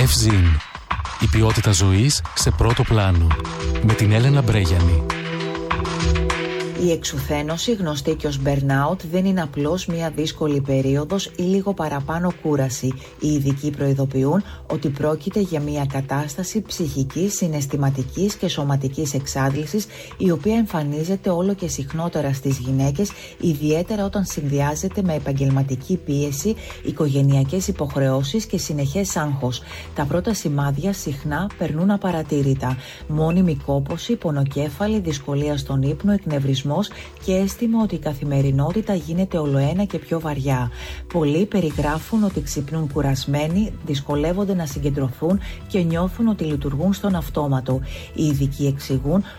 Ευζήν. Η ποιότητα ζωής σε πρώτο πλάνο. Με την Έλενα Μπρέγιανη. Η εξουθένωση, γνωστή και ως burnout, δεν είναι απλώς μια δύσκολη περίοδος ή λίγο παραπάνω κούραση. Οι ειδικοί προειδοποιούν ότι πρόκειται για μια κατάσταση ψυχικής, συναισθηματικής και σωματικής εξάντλησης, η οποία εμφανίζεται όλο και συχνότερα στις γυναίκες, ιδιαίτερα όταν συνδυάζεται με επαγγελματική πίεση, οικογενειακές υποχρεώσεις και συνεχές άγχος. Τα πρώτα σημάδια συχνά περνούν απαρατήρητα. Μόνιμη κόπωση, πονοκέφαλη, δυσκολία στον ύπνο, εκνευρισμός και αίσθημα ότι η καθημερινότητα γίνεται ολοένα και πιο βαριά. Πολλοί περιγράφουν ότι ξυπνούν κουρασμένοι, δυσκολεύονται να συγκεντρωθούν και νιώθουν ότι λειτουργούν στον αυτόματο. Οι ειδικοί εξηγούν